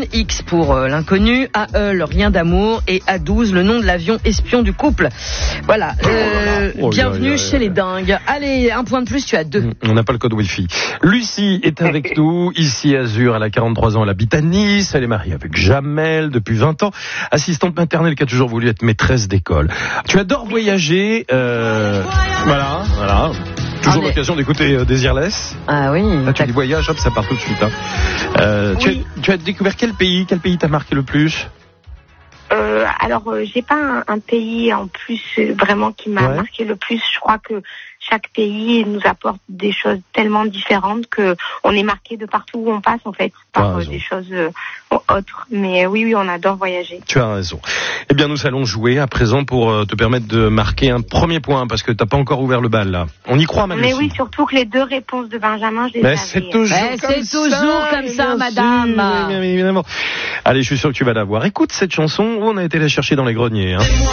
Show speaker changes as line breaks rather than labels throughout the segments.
X pour l'inconnu, AE, le rien d'amour, et A12, le nom de l'avion espion du couple. Voilà, bienvenue chez les dingues. Allez, un point de plus, tu as 2.
On n'a pas le code Wi-Fi. Lucie est avec nous, ici à Azur, elle a 43 ans, elle habite à Nice, elle est mariée avec Jamel depuis 20 ans, assistante maternelle qui a toujours voulu être maîtresse d'école. Tu adores voyager, voilà. Toujours l'occasion d'écouter Désirless.
Ah oui.
Là, tu dis voyage, hop, ça part tout de suite. Oui. Tu as découvert quel pays t'a marqué le plus?
Alors, j'ai pas un pays en plus vraiment qui m'a marqué le plus. Je crois que chaque pays nous apporte des choses tellement différentes que on est marqué de partout où on passe en fait par des choses autres. Mais oui, on adore voyager.
Tu as raison. Eh bien, nous allons jouer à présent pour te permettre de marquer un premier point parce que t'as pas encore ouvert le bal là. On y croit, Marie.
Mais oui, surtout que les 2 réponses de Benjamin, je les avais.
C'est toujours
comme ça, madame.
Bien évidemment. Allez, je suis sûr que tu vas l'avoir. Écoute cette chanson, on a été la chercher dans les greniers.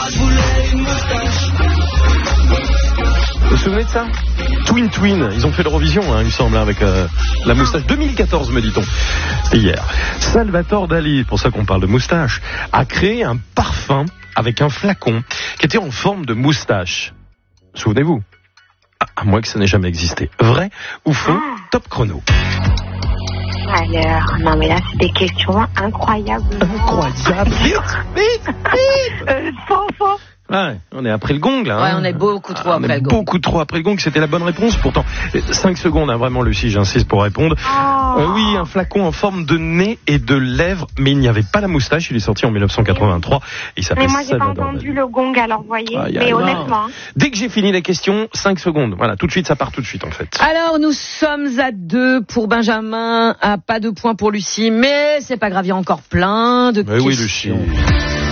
Vous vous souvenez de ça? Twin, ils ont fait l'Eurovision, il me semble, avec la moustache. 2014, me dit-on. C'était hier. Salvatore Dali, pour ça qu'on parle de moustache, a créé un parfum avec un flacon qui était en forme de moustache. Souvenez-vous? À moins que ça n'ait jamais existé. Vrai ou faux? Top chrono.
Alors, non mais là, c'est des questions incroyables.
Vite.
Faux.
Ouais, on est après le gong là.
Ouais, on est beaucoup trop après le gong.
Beaucoup trop après le gong, c'était la bonne réponse pourtant. 5 secondes, vraiment Lucie, j'insiste pour répondre. Oui, un flacon en forme de nez et de lèvres, mais il n'y avait pas la moustache, il est sorti en 1983. Il s'appelait
mais moi j'ai pas
Salvador
entendu
Dali.
le gong alors, voyez, mais honnêtement.
Dès que j'ai fini la question, 5 secondes. Voilà, tout de suite, ça part tout de suite en fait.
Alors, nous sommes à 2 pour Benjamin, à pas de points pour Lucie, mais c'est pas grave, il y a encore plein de questions.
Oui, Lucie.